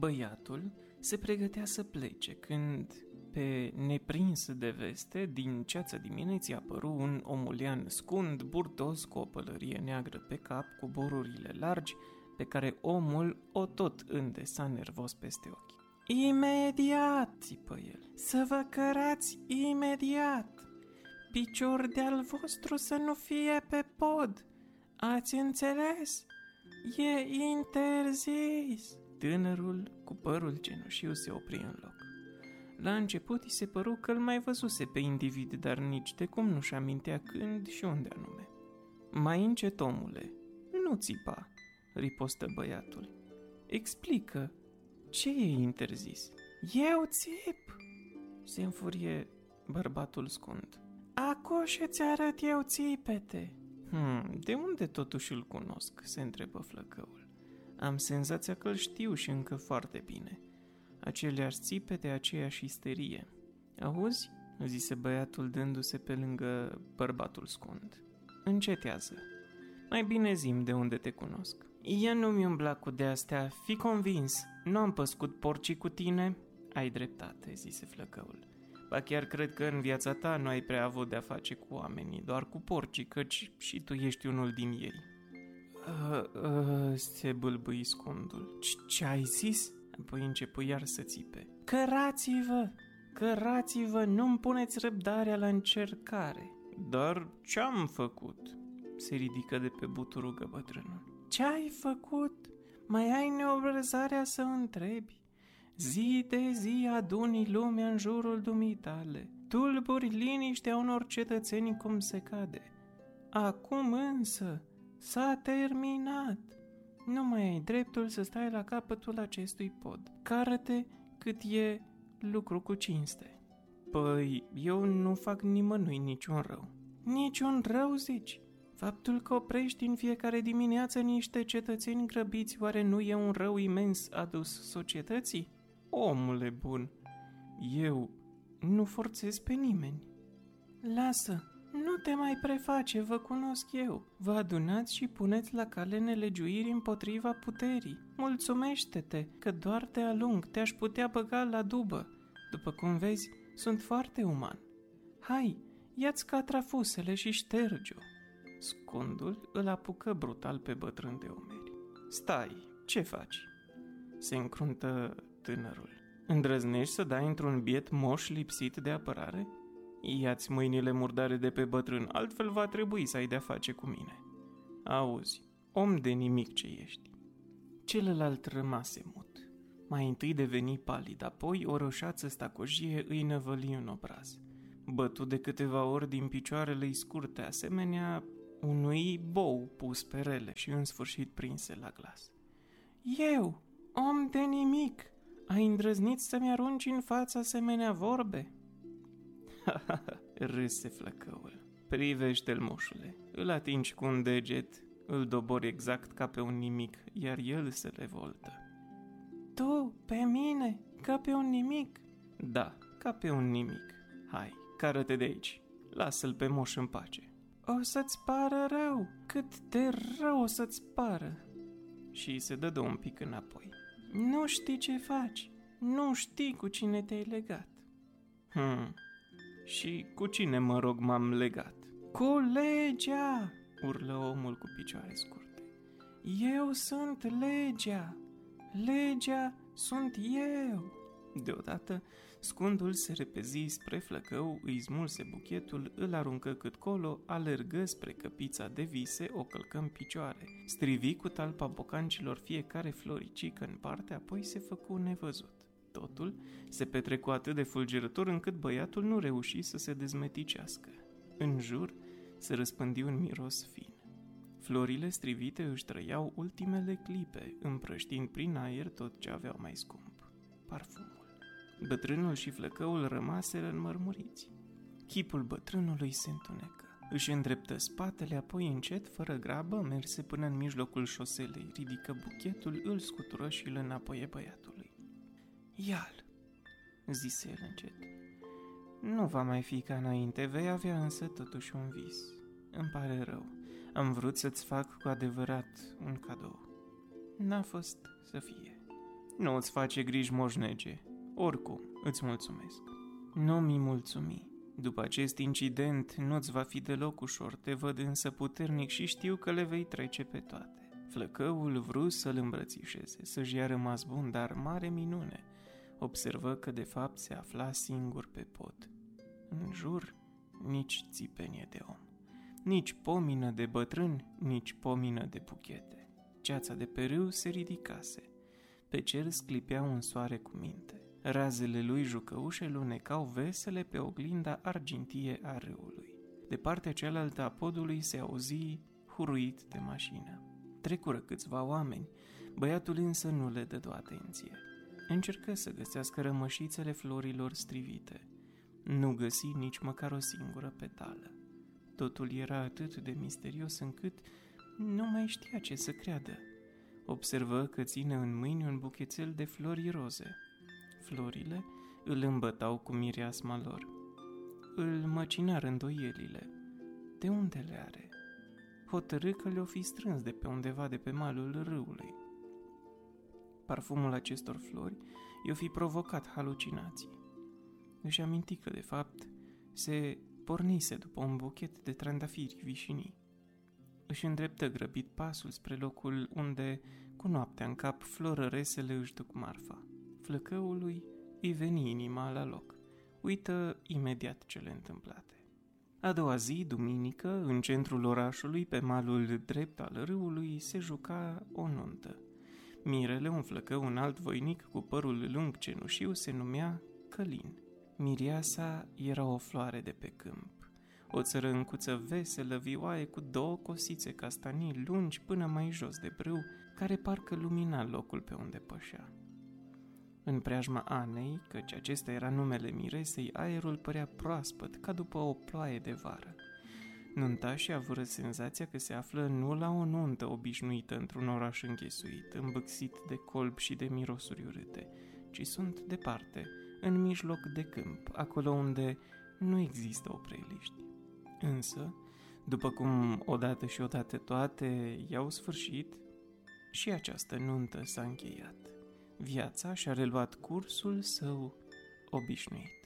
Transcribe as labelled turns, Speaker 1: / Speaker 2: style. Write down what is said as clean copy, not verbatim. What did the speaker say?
Speaker 1: Băiatul se pregătea să plece când, pe neprins de veste, din ceața dimineții apăru un omulean scund, burtos, cu o pălărie neagră pe cap, cu borurile largi, pe care omul o tot îndesa nervos peste ochi. Imediat, țipă el, să vă cărați imediat! Picior de-al vostru să nu fie pe pod! Ați înțeles? E interzis! Tânărul cu părul cenușiu se opri în loc. La început îi se păru că îl mai văzuse pe individ, dar nici de cum nu-și amintea când și unde anume. Mai încet, omule, nu țipa, ripostă băiatul. Explică, ce e interzis? Eu țip, se înfurie bărbatul scund. Acoșe ți arăt eu țipete. De unde totuși îl cunosc? Se întrebă flăcăul. Am senzația că îl știu și încă foarte bine. Aceleași țipete, aceeași isterie. Auzi? Zise băiatul dându-se pe lângă bărbatul scund. Încetează. Mai bine zi-mi de unde te cunosc. Eu nu-mi umbla cu de-astea, fii convins. Nu am păscut porcii cu tine? Ai dreptate, zise flăcăul. Ba chiar cred că în viața ta nu ai prea avut de-a face cu oamenii, doar cu porcii, căci și tu ești unul din ei. Se bâlbâi scundul. Ce ai zis? Apoi începu iar să țipe. Cărați-vă, nu-mi puneți răbdarea la încercare. Dar ce-am făcut? Se ridică de pe buturugă bătrânul. Ce-ai făcut? Mai ai neobrăzarea să întrebi? Zi de zi aduni lumea în jurul dumitale, tulburi liniștea unor cetățeni cum se cade. Acum însă s-a terminat. Nu mai ai dreptul să stai la capătul acestui pod. Cară-te cât e lucru cu cinste. Păi, eu nu fac nimănui niciun rău. Niciun rău, zici? Faptul că oprești în fiecare dimineață niște cetățeni grăbiți, oare nu e un rău imens adus societății? Omule bun, eu nu forțez pe nimeni. Lasă, nu te mai preface, vă cunosc eu. Vă adunați și puneți la cale nelegiuiri împotriva puterii. Mulțumește-te că doar te alung, te-aș putea băga la dubă. După cum vezi, sunt foarte uman. Hai, ia-ți catrafusele și șterge-o. Scundul îl apucă brutal pe bătrân de umeri. Stai, ce faci? Se încruntă tânărul. Îndrăznești să dai într-un biet moș lipsit de apărare? Ia-ți mâinile murdare de pe bătrân, altfel va trebui să ai de-a face cu mine. Auzi, om de nimic ce ești. Celălalt rămase mut. Mai întâi deveni palid, apoi o roșață stacojie îi năvăli în obraz. Bătut de câteva ori din picioarele-i scurte, asemenea unui bou pus pe rele și în sfârșit prinse la glas. Eu, om de nimic, ai îndrăznit să-mi arunci în fața asemenea vorbe? Râse flăcăul. Privește-l, moșule, îl atingi cu un deget, îl dobori exact ca pe un nimic, iar el se revoltă. Tu, pe mine, ca pe un nimic? Da, ca pe un nimic. Hai, cară-te de aici, lasă-l pe moș în pace. O să-ți pară rău, cât de rău o să-ți pară. Și se dădă un pic înapoi. Nu știi ce faci, nu știi cu cine te-ai legat. Și cu cine, mă rog, m-am legat? Cu legea, urlă omul cu picioare scurte. Eu sunt legea, legea sunt eu. Deodată, scundul se repezi spre flăcău, îi smulse buchetul, îl aruncă cât colo, alergă spre căpița de vise, o călcă în picioare, strivi cu talpa bocancilor fiecare floricică în parte, apoi se făcu nevăzut. Totul se petrecu atât de fulgerător încât băiatul nu reuși să se dezmeticească. În jur se răspândi un miros fin. Florile strivite își trăiau ultimele clipe, împrăștind prin aer tot ce aveau mai scump, parfumul. Bătrânul și flăcăul rămaseră înmărmuriți. Chipul bătrânului se întunecă. Își îndreptă spatele, apoi încet, fără grabă, merse până în mijlocul șoselei, ridică buchetul, îl scutură și îl înapoie băiatului. Ia-l, zise el încet. Nu va mai fi ca înainte, vei avea însă totuși un vis. Îmi pare rău, am vrut să-ți fac cu adevărat un cadou. N-a fost să fie. Nu îți face griji, moșnege. Oricum, îți mulțumesc. Nu mi mulțumi. După acest incident nu-ți va fi deloc ușor, te văd însă puternic și știu că le vei trece pe toate. Flăcăul vrut să-l îmbrățișeze, să-și ia rămas bun, dar mare minune, observă că de fapt se afla singur pe pod. În jur, nici țipenie de om, nici pomină de bătrâni, nici pomină de buchete. Ceața de pe râu se ridicase. Pe cer sclipea un soare cu minte. Razele lui jucăușe lunecau vesele pe oglinda argintie a râului. De partea cealaltă a podului se auzi huruit de mașină. Trecură câțiva oameni, băiatul însă nu le dădu atenție. Încercă să găsească rămășițele florilor strivite. Nu găsi nici măcar o singură petală. Totul era atât de misterios încât nu mai știa ce să creadă. Observă că ține în mâini un buchețel de flori roze. Florile îl îmbătau cu mireasma lor. Îl măcinară îndoielile. De unde le are? Hotărâ că le-o fi strâns de pe undeva de pe malul râului. Parfumul acestor flori i-o fi provocat halucinații. Își aminti că, de fapt, se pornise după un buchet de trandafiri vișinii. Își îndreptă grăbit pasul spre locul unde, cu noaptea în cap, florăresele își duc marfa. Flăcăului îi veni inima la loc. Uită imediat cele întâmplate. A doua zi, duminică, în centrul orașului, pe malul drept al râului, se juca o nuntă. Mirele, un flăcău înalt voinic cu părul lung cenușiu, se numea Călin. Miriasa era o floare de pe câmp, o țărâncuță veselă, vioaie, cu două cosițe castanii lungi până mai jos de brâu, care parcă lumina locul pe unde pășea. În preajma Anei, căci acesta era numele miresei, aerul părea proaspăt, ca după o ploaie de vară. Nuntașii avură senzația că se află nu la o nuntă obișnuită într-un oraș înghesuit, îmbâxit de colb și de mirosuri urâte, ci sunt departe, în mijloc de câmp, acolo unde nu există opreliști. Însă, după cum odată și odată toate i-au sfârșit, și această nuntă s-a încheiat. Viața și-a reluat cursul său obișnuit.